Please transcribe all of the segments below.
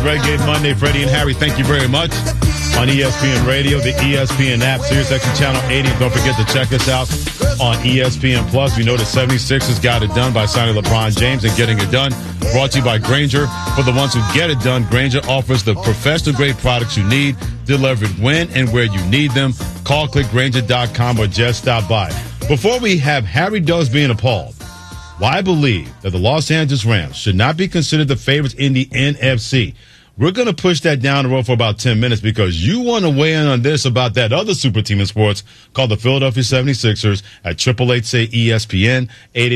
Reggae Monday. Freddie and Harry, thank you very much. On ESPN Radio, the ESPN app, SiriusXM Channel 80. Don't forget to check us out on ESPN Plus. We know the 76ers got it done by signing LeBron James and getting it done. Brought to you by Grainger. For the ones who get it done, Grainger offers the professional-grade products you need, delivered when and where you need them. Call, click Grainger.com, or just stop by. Before we have Harry Does being appalled, why I believe that the Los Angeles Rams should not be considered the favorites in the NFC. We're going to push that down the road for about 10 minutes because you want to weigh in on this about that other super team in sports called the Philadelphia 76ers at 888-SAY-ESPN,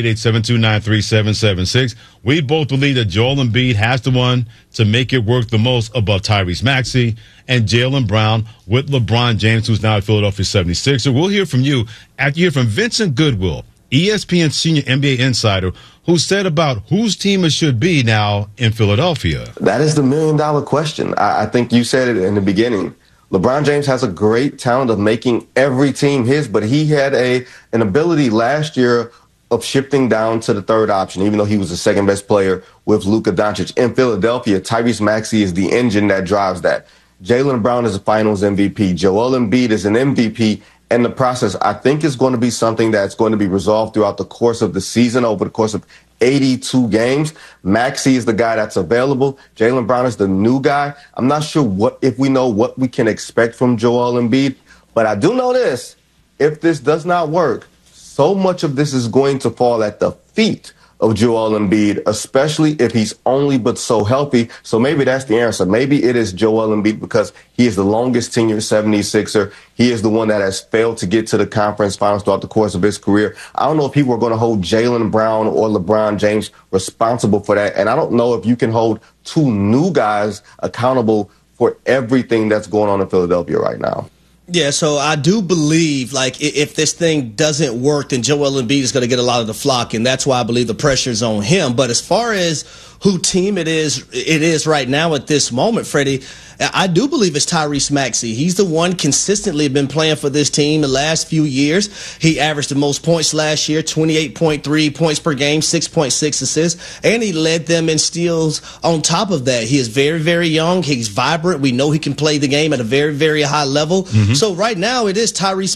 888-729-3776. We both believe that Joel Embiid has the one to make it work the most above Tyrese Maxey and Jaylen Brown with LeBron James, who's now a Philadelphia 76er. We'll hear from you after you hear from Vincent Goodwill, ESPN senior NBA insider, who said about whose team it should be now in Philadelphia. That is the million-dollar question. I think you said it in the beginning. LeBron James has a great talent of making every team his, but he had an ability last year of shifting down to the third option, even though he was the second-best player with Luka Doncic. In Philadelphia, Tyrese Maxey is the engine that drives that. Jaylen Brown is a finals MVP. Joel Embiid is an MVP. And the process, I think, is going to be something that's going to be resolved throughout the course of the season, over the course of 82 games. Maxey is the guy that's available. Jaylen Brown is the new guy. I'm not sure if we know what we can expect from Joel Embiid, but I do know this. If this does not work, so much of this is going to fall at the feet of Joel Embiid, especially if he's only but so healthy. So maybe that's the answer. Maybe it is Joel Embiid because he is the longest tenured 76er. He is the one that has failed to get to the conference finals throughout the course of his career. I don't know if people are going to hold Jaylen Brown or LeBron James responsible for that. And I don't know if you can hold two new guys accountable for everything that's going on in Philadelphia right now. Yeah, so I do believe, like, if this thing doesn't work, then Joel Embiid is going to get a lot of the flock, and that's why I believe the pressure's on him. But as far as who team it is right now at this moment, Freddie, I do believe it's Tyrese Maxey. He's the one consistently been playing for this team the last few years. He averaged the most points last year, 28.3 points per game, 6.6 assists, and he led them in steals on top of that. He is very, very young. He's vibrant. We know he can play the game at a very, very high level. Mm-hmm. So right now it is Tyrese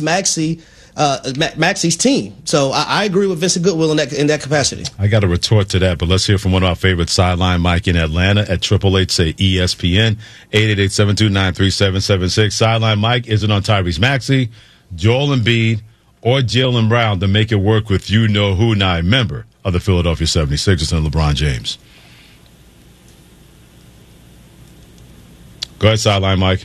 Maxey's team. So I agree with Vincent Goodwill in that capacity. I got a retort to that, but let's hear from one of our favorite sideline Mike in Atlanta at 888-SAY-ESPN, 888-729-3776. Sideline Mike, is it on Tyrese Maxey, Joel Embiid, or Jaylen Brown to make it work with you-know-who now a member of the Philadelphia 76ers and LeBron James? Go ahead, sideline Mike.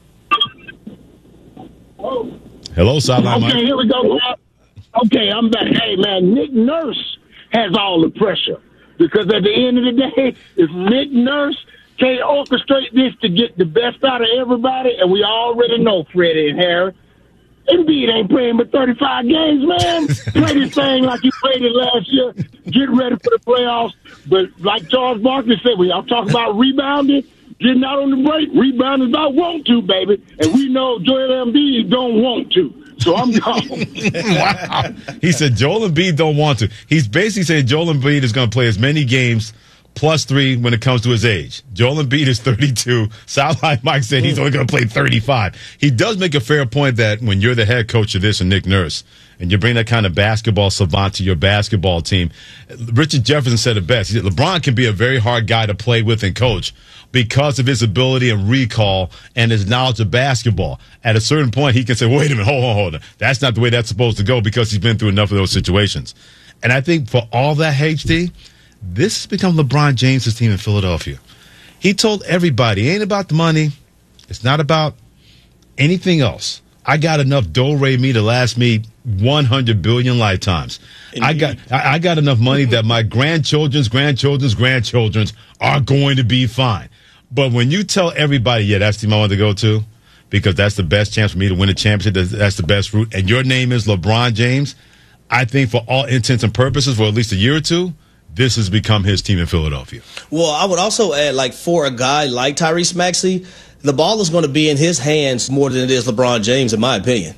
Hello, sideline Mike. Okay, here we go. Okay, I'm back. Hey, man, Nick Nurse has all the pressure because at the end of the day, if Nick Nurse can't orchestrate this to get the best out of everybody, and we already know Freddie and Harry, Embiid ain't playing but 35 games, man. Play this thing like you played it last year. Get ready for the playoffs. But like Charles Barkley said, when y'all talk about rebounding, getting out on the break, rebounding about want to, baby. And we know Joel Embiid don't want to. So I'm gone. Wow. He said Joel Embiid don't want to. He's basically saying Joel Embiid is going to play as many games +3 when it comes to his age. Joel Embiid is 32. Sideline Mike said he's only going to play 35. He does make a fair point that when you're the head coach of this and Nick Nurse, and you bring that kind of basketball savant to your basketball team, Richard Jefferson said it best. He said LeBron can be a very hard guy to play with and coach because of his ability and recall and his knowledge of basketball. At a certain point, he can say, wait a minute, hold on. That's not the way that's supposed to go because he's been through enough of those situations. And I think for all that, HD, this has become LeBron James' team in Philadelphia. He told everybody, it ain't about the money. It's not about anything else. I got enough do-re-mi to last me 100 billion lifetimes. I got enough money that my grandchildren's are going to be fine. But when you tell everybody, yeah, that's the team I want to go to because that's the best chance for me to win a championship, that's the best route, and your name is LeBron James, I think for all intents and purposes for at least a year or two, this has become his team in Philadelphia. Well, I would also add, like, for a guy like Tyrese Maxey, the ball is going to be in his hands more than it is LeBron James, in my opinion.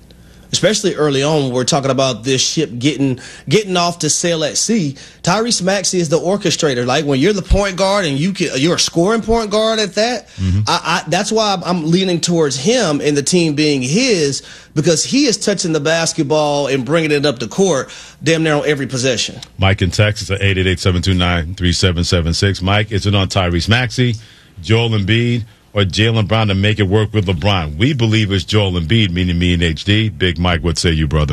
especially early on when we're talking about this ship getting off to sail at sea. Tyrese Maxey is the orchestrator. Like when you're the point guard and you're a scoring point guard at that, that's why I'm leaning towards him and the team being his, because he is touching the basketball and bringing it up the court damn near on every possession. Mike in Texas at 888-729-3776. Mike, is it on Tyrese Maxey, Joel Embiid, or Jaylen Brown to make it work with LeBron? We believe it's Joel Embiid, meaning me and HD. Big Mike, what say you, brother?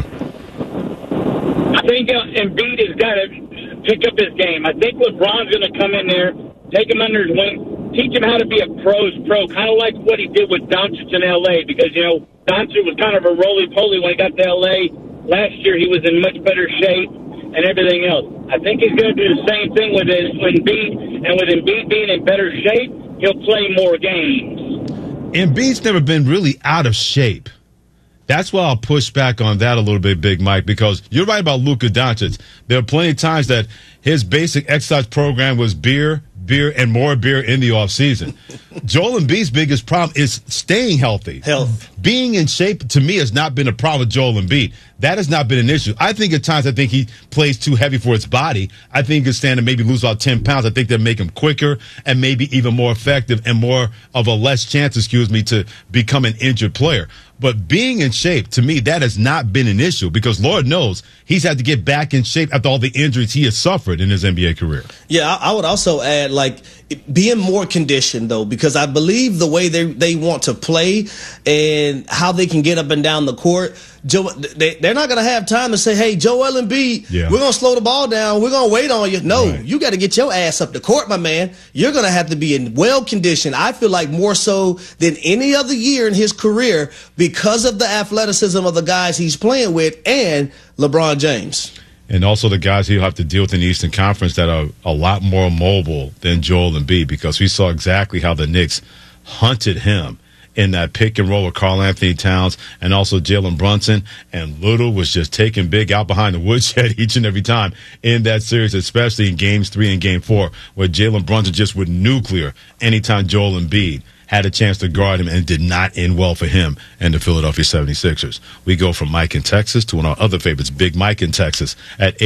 I think Embiid has got to pick up his game. I think LeBron's going to come in there, take him under his wing, teach him how to be a pro's pro, kind of like what he did with Doncic in L.A. Because, Doncic was kind of a roly-poly when he got to L.A. Last year he was in much better shape and everything else. I think he's going to do the same thing with Embiid, and with Embiid being in better shape, he'll play more games. Embiid's never been really out of shape. That's why I'll push back on that a little bit, Big Mike, because you're right about Luka Doncic. There are plenty of times that his basic exercise program was beer, and more beer in the offseason. Joel Embiid's biggest problem is staying healthy. Being in shape, to me, has not been a problem with Joel Embiid. That has not been an issue. I think at times he plays too heavy for his body. I think he can stand to maybe lose about 10 pounds. I think that make him quicker and maybe even more effective and more of a less chance, to become an injured player. But being in shape, to me, that has not been an issue because Lord knows he's had to get back in shape after all the injuries he has suffered in his NBA career. Yeah, I would also add, being more conditioned, though, because I believe the way they want to play and how they can get up and down the court, they're not going to have time to say, hey, Joel Embiid, we're going to slow the ball down. We're going to wait on you. No, You got to get your ass up the court, my man. You're going to have to be well-conditioned. I feel like more so than any other year in his career because of the athleticism of the guys he's playing with and LeBron James. And also the guys he'll have to deal with in the Eastern Conference that are a lot more mobile than Joel Embiid, because we saw exactly how the Knicks hunted him in that pick and roll with Karl Anthony Towns and also Jalen Brunson. And Little was just taking Big out behind the woodshed each and every time in that series, especially in Games 3 and Game 4, where Jalen Brunson just would nuclear anytime Joel Embiid had a chance to guard him, and it did not end well for him and the Philadelphia 76ers. We go from Mike in Texas to one of our other favorites, Big Mike in Texas, at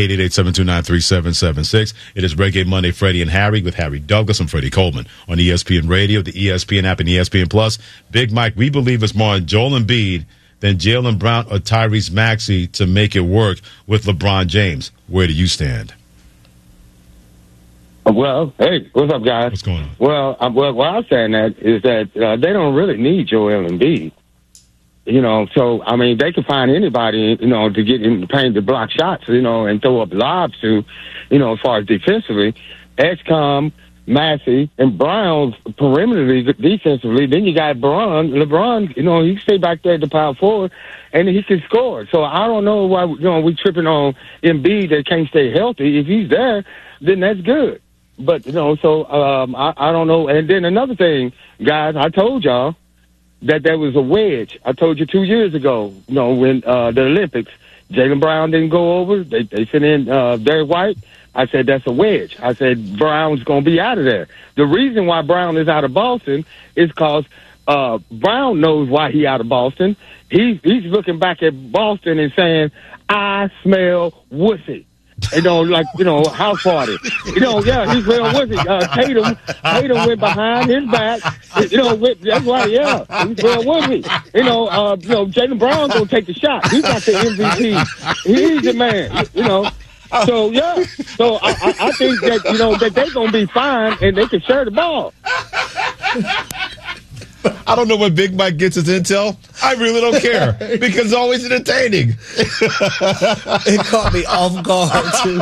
888-729-3776. It is Reggae Monday, Freddie and Harry with Harry Douglas and Freddie Coleman on ESPN Radio, the ESPN app, and ESPN Plus. Big Mike, we believe it's more on Joel Embiid than Jaylen Brown or Tyrese Maxey to make it work with LeBron James. Where do you stand? Well, hey, what's up, guys? What's going on? Well, what I'm saying is that they don't really need Joel Embiid. So, I mean, they can find anybody, to get in the paint to block shots, and throw up lobs to, as far as defensively. XCOM, Maxey, and Brown perimeter defensively. Then you got LeBron, he can stay back there at the power forward, and he can score. So I don't know why, we tripping on Embiid that can't stay healthy. If he's there, then that's good. But, I don't know. And then another thing, guys, I told y'all that there was a wedge. I told you 2 years ago, when the Olympics, Jaylen Brown didn't go over. They sent in Derek White. I said, that's a wedge. I said, Brown's going to be out of there. The reason why Brown is out of Boston is because Brown knows why he out of Boston. He's looking back at Boston and saying, I smell wussy. House party. He's real wussy. Tatum went behind his back. That's why, he's real wussy. Jaylen Brown's gonna take the shot. He's got the MVP. He's the man. So I think that that they're gonna be fine and they can share the ball. I don't know when Big Mike gets his intel. I really don't care because it's always entertaining. It caught me off guard, too.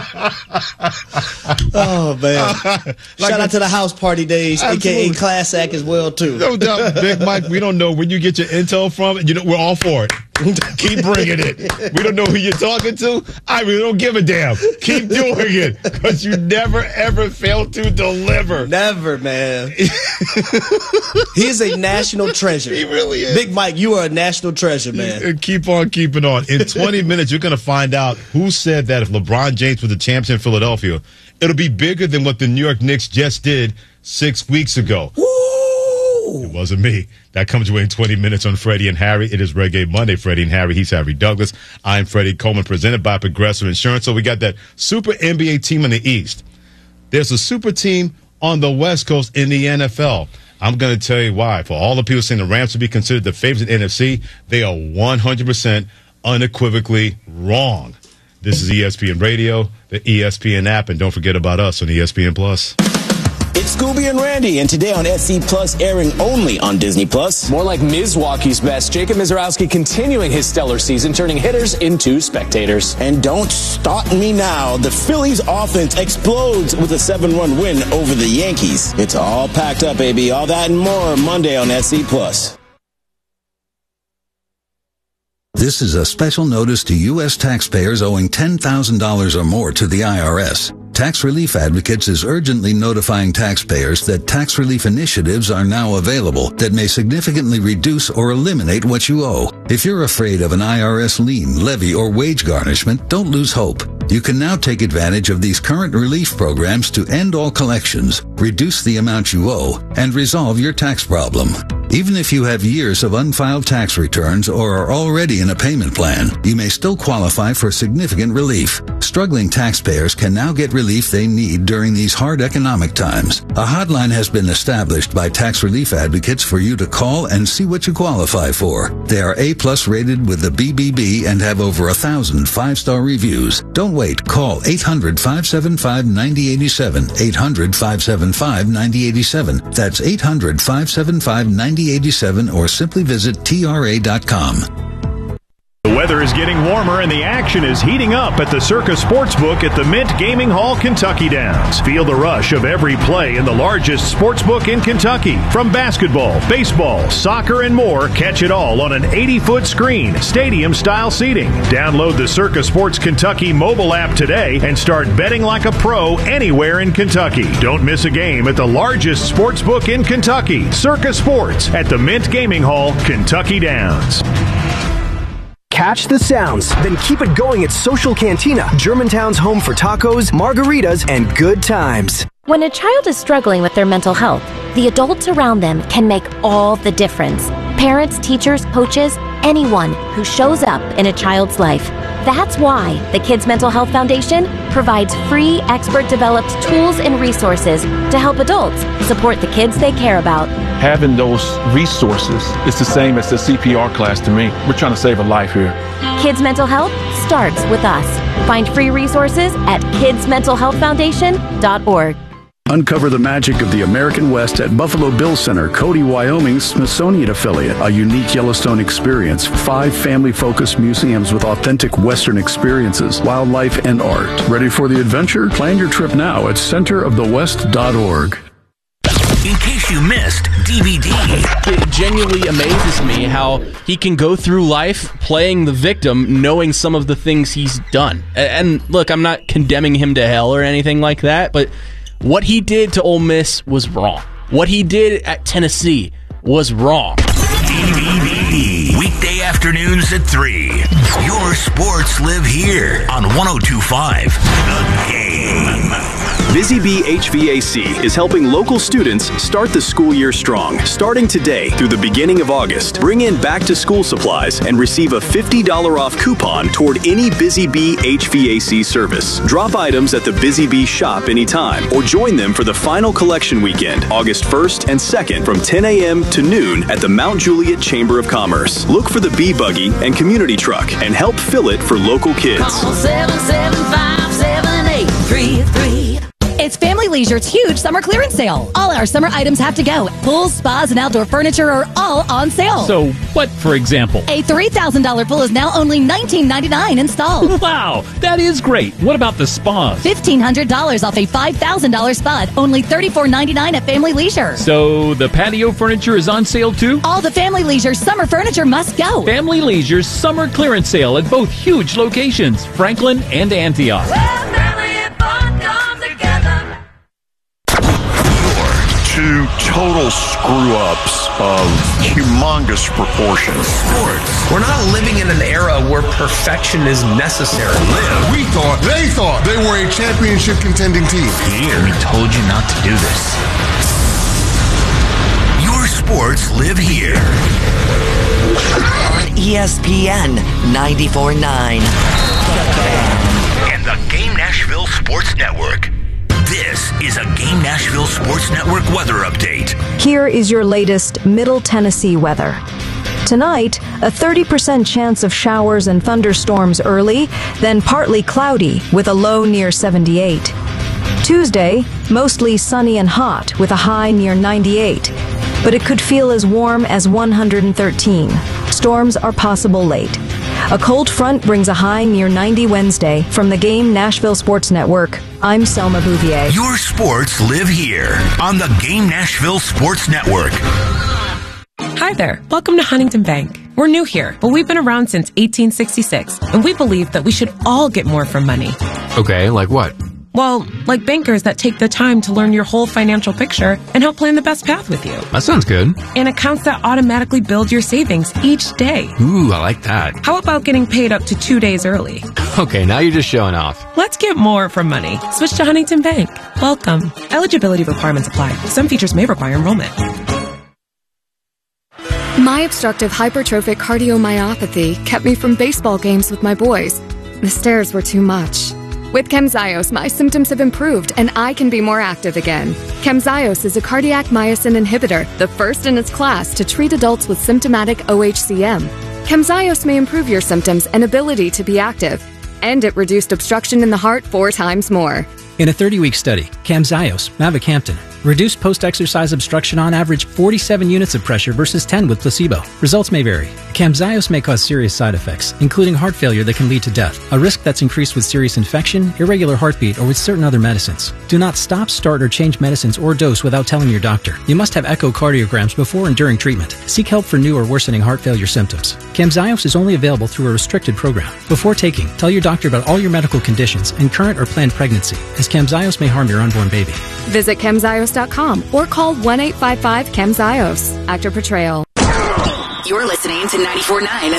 Oh, man. Shout out to the house party days, a.k.a. Class Act as well, too. No doubt, Big Mike, we don't know where you get your intel from. We're all for it. Keep bringing it. We don't know who you're talking to. I really don't give a damn. Keep doing it because you never, ever fail to deliver. Never, man. He is a national treasure. He really is. Big Mike, you are a national treasure, man. And keep on keeping on. In 20 minutes, you're going to find out who said that if LeBron James was the champion in Philadelphia, it'll be bigger than what the New York Knicks just did 6 weeks ago. Woo! It wasn't me. That comes away in 20 minutes on Freddie and Harry. It is Reggae Monday, Freddie and Harry. He's Harry Douglas. I'm Freddie Coleman, presented by Progressive Insurance. So we got that super NBA team in the East. There's a super team on the West Coast in the NFL. I'm going to tell you why. For all the people saying the Rams should be considered the favorites in NFC, they are 100% unequivocally wrong. This is ESPN Radio, the ESPN app, and don't forget about us on ESPN Plus. It's Scooby and Randy, and today on SC Plus, airing only on Disney Plus. More like Milwaukee's best. Jacob Mizorowski continuing his stellar season, turning hitters into spectators. And don't stop me now. The Phillies offense explodes with a 7-run win over the Yankees. It's all packed up, baby. All that and more Monday on SC Plus. This is a special notice to U.S. taxpayers owing $10,000 or more to the IRS. Tax Relief Advocates is urgently notifying taxpayers that tax relief initiatives are now available that may significantly reduce or eliminate what you owe. If you're afraid of an IRS lien, levy, or wage garnishment, don't lose hope. You can now take advantage of these current relief programs to end all collections, reduce the amount you owe, and resolve your tax problem. Even if you have years of unfiled tax returns or are already in a payment plan, you may still qualify for significant relief. Struggling taxpayers can now get relief they need during these hard economic times. A hotline has been established by Tax Relief Advocates for you to call and see what you qualify for. They are A+ rated with the BBB and have over 1,000 5-star reviews. Don't wait. Call 800-575-9087. 800-575-9087. That's 800-575-9087, or simply visit TRA.com. The weather is getting warmer and the action is heating up at the Circa Sportsbook at the Mint Gaming Hall, Kentucky Downs. Feel the rush of every play in the largest sportsbook in Kentucky. From basketball, baseball, soccer, and more, catch it all on an 80-foot screen, stadium-style seating. Download the Circa Sports Kentucky mobile app today and start betting like a pro anywhere in Kentucky. Don't miss a game at the largest sportsbook in Kentucky, Circa Sports at the Mint Gaming Hall, Kentucky Downs. Catch the sounds, then keep it going at Social Cantina, Germantown's home for tacos, margaritas, and good times. When a child is struggling with their mental health, the adults around them can make all the difference. Parents, teachers, coaches, anyone who shows up in a child's life. That's why the Kids Mental Health Foundation provides free, expert-developed tools and resources to help adults support the kids they care about. Having those resources is the same as the CPR class to me. We're trying to save a life here. Kids Mental Health starts with us. Find free resources at kidsmentalhealthfoundation.org. Uncover the magic of the American West at Buffalo Bill Center, Cody, Wyoming's Smithsonian affiliate. A unique Yellowstone experience. 5 family-focused museums with authentic Western experiences, wildlife, and art. Ready for the adventure? Plan your trip now at centerofthewest.org. In case you missed DVD. It genuinely amazes me how he can go through life playing the victim, knowing some of the things he's done. And look, I'm not condemning him to hell or anything like that, but what he did to Ole Miss was wrong. What he did at Tennessee was wrong. DVD. Weekday afternoons at 3. Your sports live here on 102.5 The Game. Busy Bee HVAC is helping local students start the school year strong. Starting today through the beginning of August, bring in back-to-school supplies and receive a $50 off coupon toward any Busy Bee HVAC service. Drop items at the Busy Bee shop anytime or join them for the final collection weekend, August 1st and 2nd from 10 a.m. to noon at the Mount Juliet Chamber of Commerce. Look for the Bee Buggy and community truck and help fill it for local kids. Call 775-7833. It's Family Leisure's huge summer clearance sale. All our summer items have to go. Pools, spas, and outdoor furniture are all on sale. So, what, for example? A $3,000 pool is now only $19.99 installed. Wow, that is great. What about the spas? $1,500 off a $5,000 spa, only $34.99 at Family Leisure. So, the patio furniture is on sale too? All the Family Leisure summer furniture must go. Family Leisure's summer clearance sale at both huge locations, Franklin and Antioch. Two total screw-ups of humongous proportions. Sports. We're not living in an era where perfection is necessary. They thought they were a championship contending team. Here, we told you not to do this. Your sports live here. On ESPN 94.9. And the Game Nashville Sports Network. This is a Game Nashville Sports Network weather update. Here is your latest Middle Tennessee weather. Tonight, a 30% chance of showers and thunderstorms early, then partly cloudy with a low near 78. Tuesday, mostly sunny and hot with a high near 98, but it could feel as warm as 113. Storms are possible late. A cold front brings a high near 90 Wednesday. From the Game Nashville Sports Network, I'm Selma Bouvier. Your sports live here on the Game Nashville Sports Network. Hi there. Welcome to Huntington Bank. We're new here, but we've been around since 1866, and we believe that we should all get more from money. Okay, like what? Well, like bankers that take the time to learn your whole financial picture and help plan the best path with you. That sounds good. And accounts that automatically build your savings each day. Ooh, I like that. How about getting paid up to 2 days early? Okay, now you're just showing off. Let's get more from money. Switch to Huntington Bank. Welcome. Eligibility requirements apply. Some features may require enrollment. My obstructive hypertrophic cardiomyopathy kept me from baseball games with my boys. The stairs were too much. With Camzyos, my symptoms have improved and I can be more active again. Camzyos is a cardiac myosin inhibitor, the first in its class to treat adults with symptomatic OHCM. Camzyos may improve your symptoms and ability to be active, and it reduced obstruction in the heart 4 times more. In a 30-week study, Camzyos, mavacamten, reduced post-exercise obstruction on average 47 units of pressure versus 10 with placebo. Results may vary. Camzyos may cause serious side effects, including heart failure that can lead to death, a risk that's increased with serious infection, irregular heartbeat, or with certain other medicines. Do not stop, start, or change medicines or dose without telling your doctor. You must have echocardiograms before and during treatment. Seek help for new or worsening heart failure symptoms. Camzyos is only available through a restricted program. Before taking, tell your doctor about all your medical conditions and current or planned pregnancy, as Camzyos may harm your unborn baby. Visit Camzyos.com or call 1-855-CAMZYOS. Actor Portrayal. You're listening to 94.9